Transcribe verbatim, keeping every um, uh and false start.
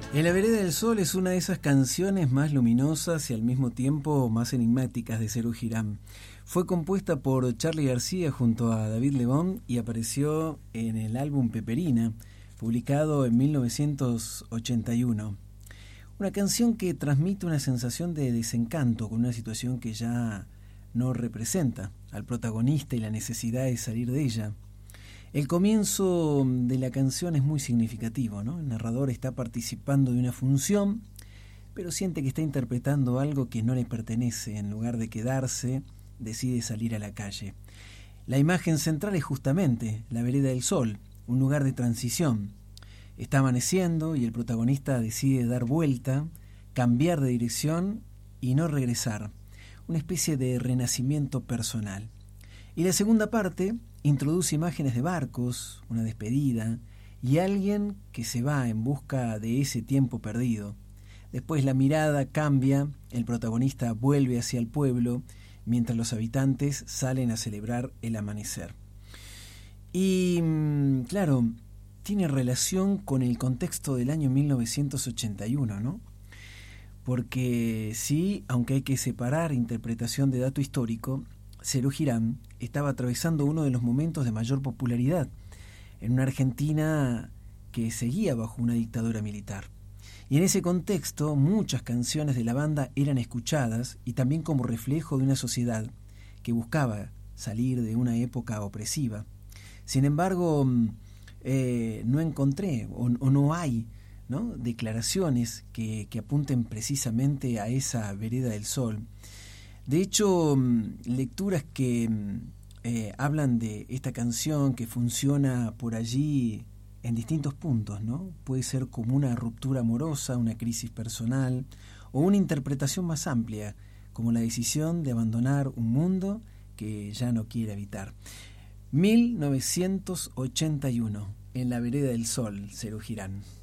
En la vereda del sol es una de esas canciones más luminosas y al mismo tiempo más enigmáticas de Serú Girán. Fue compuesta por Charly García junto a David Lebón y apareció en el álbum Peperina, publicado en mil novecientos ochenta y uno. Una canción que transmite una sensación de desencanto con una situación que ya no representa al protagonista y la necesidad de salir de ella. El comienzo de la canción es muy significativo, ¿no? El narrador está participando de una función, pero siente que está interpretando algo que no le pertenece. En lugar de quedarse, decide salir a la calle. La imagen central es justamente la vereda del sol, un lugar de transición. Está amaneciendo y el protagonista decide dar vuelta, cambiar de dirección y no regresar. Una especie de renacimiento personal. Y la segunda parte introduce imágenes de barcos, una despedida y alguien que se va en busca de ese tiempo perdido. Después la mirada cambia, el protagonista vuelve hacia el pueblo mientras los habitantes salen a celebrar el amanecer. Y claro, tiene relación con el contexto del año mil novecientos ochenta y uno, ¿no? Porque sí, aunque hay que separar interpretación de dato histórico, Serú Girán estaba atravesando uno de los momentos de mayor popularidad en una Argentina que seguía bajo una dictadura militar. Y en ese contexto muchas canciones de la banda eran escuchadas y también como reflejo de una sociedad que buscaba salir de una época opresiva. Sin embargo, eh, no encontré o, o no hay, ¿no?, declaraciones que, que apunten precisamente a esa vereda del sol. De hecho, lecturas que eh, hablan de esta canción que funciona por allí en distintos puntos, ¿no? Puede ser como una ruptura amorosa, una crisis personal o una interpretación más amplia, como la decisión de abandonar un mundo que ya no quiere habitar. mil novecientos ochenta y uno, en la vereda del sol, Serú Girán.